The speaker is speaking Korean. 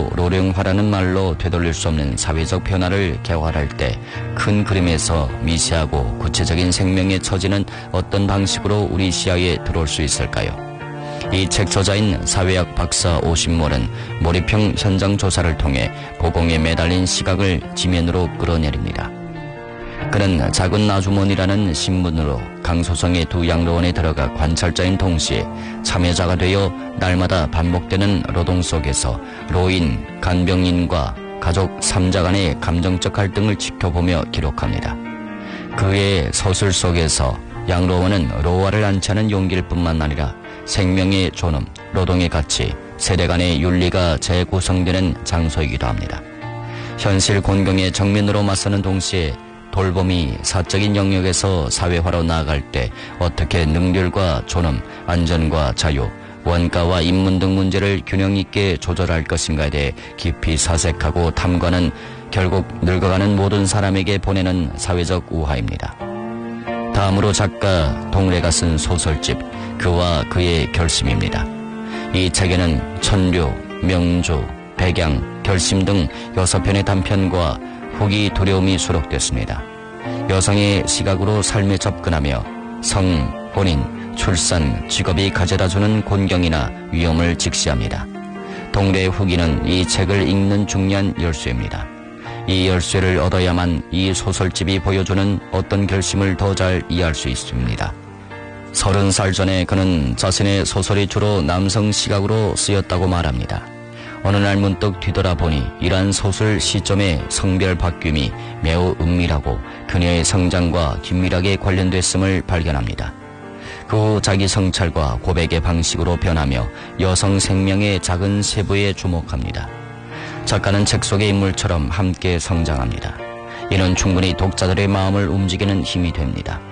결코 로령화라는 말로 되돌릴 수 없는 사회적 변화를 개발할 때 큰 그림에서 미세하고 구체적인 생명의 처지는 어떤 방식으로 우리 시야에 들어올 수 있을까요? 이 책 저자인 사회학 박사 오신몰은 몰입형 현장 조사를 통해 보공에 매달린 시각을 지면으로 끌어내립니다. 그는 작은 아주머니라는 신문으로 강소성의 두 양로원에 들어가 관찰자인 동시에 참여자가 되어 날마다 반복되는 노동 속에서 노인, 간병인과 가족 3자 간의 감정적 갈등을 지켜보며 기록합니다. 그의 서술 속에서 양로원은 로화를 안치하는 용기일 뿐만 아니라 생명의 존엄, 노동의 가치, 세대 간의 윤리가 재구성되는 장소이기도 합니다. 현실 곤경의 정면으로 맞서는 동시에 돌봄이 사적인 영역에서 사회화로 나아갈 때 어떻게 능률과 존엄, 안전과 자유, 원가와 인문 등 문제를 균형 있게 조절할 것인가에 대해 깊이 사색하고 탐구하는 결국 늙어가는 모든 사람에게 보내는 사회적 우화입니다. 다음으로 작가 동래가 쓴 소설집 그와 그의 결심입니다. 이 책에는 천류, 명주, 백양, 결심 등 6편의 단편과 후기 두려움이 수록됐습니다. 여성의 시각으로 삶에 접근하며 성, 혼인, 출산, 직업이 가져다주는 곤경이나 위험을 직시합니다. 동래의 후기는 이 책을 읽는 중요한 열쇠입니다. 이 열쇠를 얻어야만 이 소설집이 보여주는 어떤 결심을 더 잘 이해할 수 있습니다. 30살 전에 그는 자신의 소설이 주로 남성 시각으로 쓰였다고 말합니다. 어느 날 문득 뒤돌아보니 이러한 소설 시점의 성별 바뀜이 매우 은밀하고 그녀의 성장과 긴밀하게 관련됐음을 발견합니다. 그 후 자기 성찰과 고백의 방식으로 변하며 여성 생명의 작은 세부에 주목합니다. 작가는 책 속의 인물처럼 함께 성장합니다. 이는 충분히 독자들의 마음을 움직이는 힘이 됩니다.